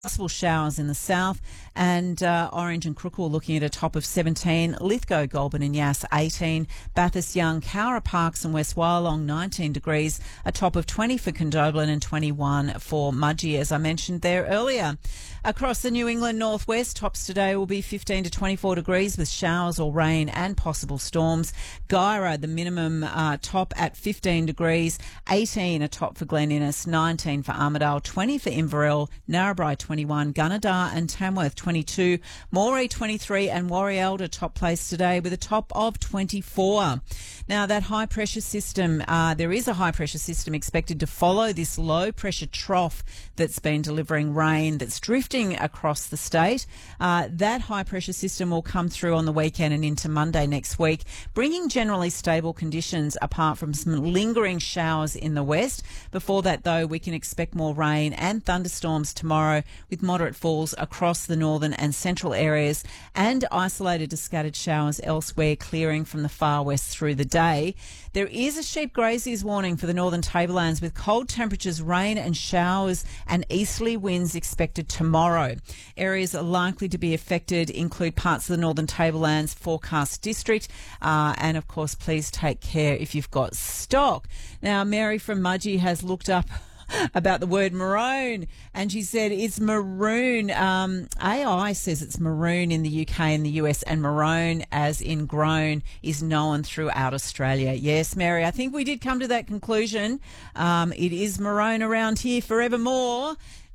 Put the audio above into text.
Possible showers in the south, and Orange and Crookwell looking at a top of 17, Lithgow, Goulburn and Yass 18, Bathurst, Young, Cowra, Parks and West Wyalong 19 degrees, a top of 20 for Condobolin and 21 for Mudgee, as I mentioned there earlier. Across the New England northwest, tops today will be 15 to 24 degrees with showers or rain and possible storms. Guyra, the minimum top at 15 degrees, 18 a top for Glen Innes, 19 for Armidale, 20 for Inverell, Narrabri 21, Gunnedah and Tamworth 22, Moree 23 and Warrialda top place today with a top of 24. Now that high pressure system, there is a high pressure system expected to follow this low pressure trough that's been delivering rain that's drifting across the state. That high pressure system will come through on the weekend and into Monday next week, bringing generally stable conditions apart from some lingering showers in the west. Before that, though, we can expect more rain and thunderstorms tomorrow with moderate falls across the northern and central areas and isolated to scattered showers elsewhere, clearing from the far west through the day. There is a sheep graziers warning for the northern tablelands with cold temperatures, rain and showers and easterly winds expected tomorrow. Areas are likely to be affected include parts of the northern tablelands forecast district, and of course please take care if you've got stock. Now Mary from Mudgee has looked up about the word maroon, and she said it's maroon. AI says it's maroon in the UK and the US, and maroon as in grown is known throughout Australia. Yes, Mary, I think we did come to that conclusion. It is maroon around here forevermore.